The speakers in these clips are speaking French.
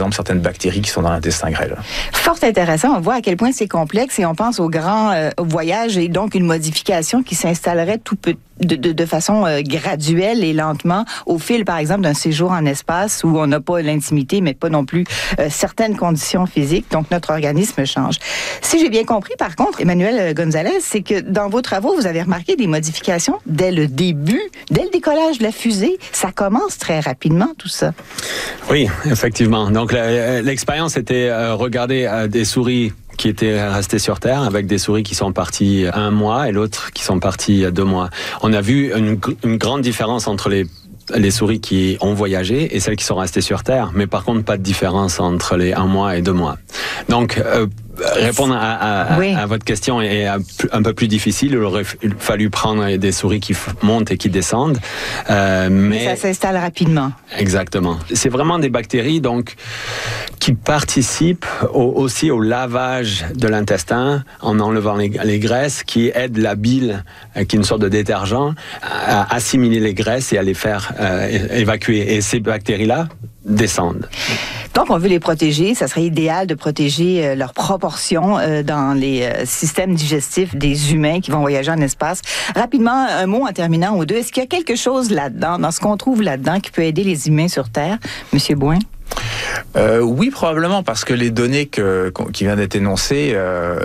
exemple certaines bactéries qui sont dans l'intestin grêle. Fort intéressant. On voit à quel point c'est complexe et on pense au grand voyage et donc une modification qui s'installerait de façon graduelle et lentement au fil, par exemple, d'un séjour en espace où on n'a pas l'intimité, mais pas non plus certaines conditions physiques. Donc, notre organisme change. Si j'ai bien compris, par contre, Emmanuel Gonzalez, c'est que dans vos travaux, vous avez remarqué des modifications dès le début, dès le décollage de la fusée. Ça commence très rapidement, tout ça. Oui, effectivement. Donc, l'expérience était regarder des souris qui étaient restés sur Terre avec des souris qui sont parties 1 mois et l'autre qui sont parties 2 mois. On a vu une grande différence entre les souris qui ont voyagé et celles qui sont restées sur Terre, mais par contre pas de différence entre les 1 mois et 2 mois. Donc, répondre à votre question est un peu plus difficile. Il aurait fallu prendre des souris qui montent et qui descendent. Mais ça s'installe rapidement. Exactement. C'est vraiment des bactéries donc qui participent aussi au lavage de l'intestin en enlevant les graisses, qui aident la bile, qui est une sorte de détergent, à assimiler les graisses et à les faire évacuer. Et ces bactéries-là descendent. Donc, on veut les protéger. Ça serait idéal de protéger leur proportion dans les systèmes digestifs des humains qui vont voyager en espace. Rapidement, un mot en terminant ou deux. Est-ce qu'il y a quelque chose là-dedans, dans ce qu'on trouve là-dedans, qui peut aider les humains sur Terre? Monsieur Bouin? Oui, probablement, parce que les données qui viennent d'être énoncées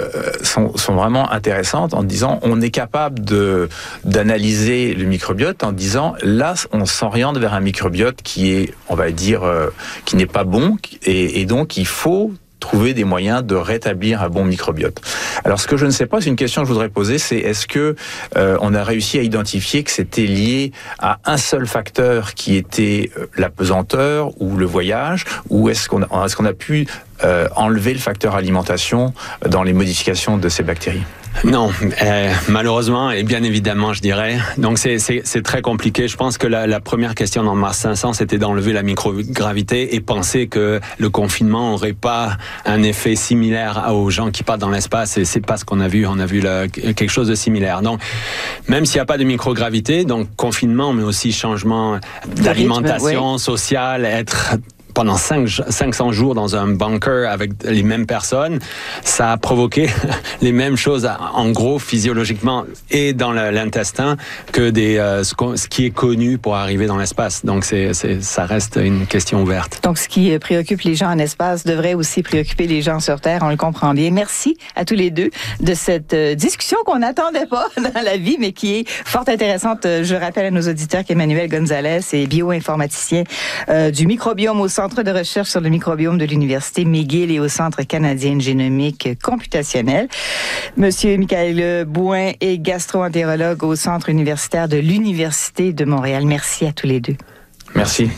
sont vraiment intéressantes en disant on est capable d'analyser le microbiote en disant là on s'oriente vers un microbiote qui est, on va dire, qui n'est pas bon et donc il faut trouver des moyens de rétablir un bon microbiote. Alors, ce que je ne sais pas, c'est une question que je voudrais poser, c'est est-ce que on a réussi à identifier que c'était lié à un seul facteur qui était la pesanteur ou le voyage, ou est-ce qu'on a pu enlever le facteur alimentation dans les modifications de ces bactéries? Non, malheureusement et bien évidemment, je dirais. Donc c'est très compliqué. Je pense que la première question dans Mars 500, c'était d'enlever la microgravité et penser que le confinement aurait pas un effet similaire aux gens qui partent dans l'espace. Et c'est pas ce qu'on a vu. On a vu quelque chose de similaire. Donc même s'il n'y a pas de microgravité, donc confinement, mais aussi changement d'alimentation sociale, être pendant 500 jours dans un bunker avec les mêmes personnes, ça a provoqué les mêmes choses, en gros, physiologiquement, et dans l'intestin, que ce qui est connu pour arriver dans l'espace. Donc, ça reste une question ouverte. Donc, ce qui préoccupe les gens en espace devrait aussi préoccuper les gens sur Terre, on le comprend bien. Merci à tous les deux de cette discussion qu'on n'attendait pas dans la vie, mais qui est fort intéressante. Je rappelle à nos auditeurs qu'Emmanuel Gonzalez est bioinformaticien du microbiome au Centre de recherche sur le microbiome de l'Université McGill et au Centre canadien de génomique computationnelle. Monsieur Michael Bouin est gastro-entérologue au Centre universitaire de l'Université de Montréal. Merci à tous les deux. Merci.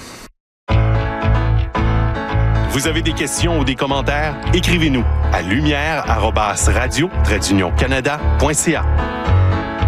Vous avez des questions ou des commentaires? Écrivez-nous à lumière@radio-canada.ca.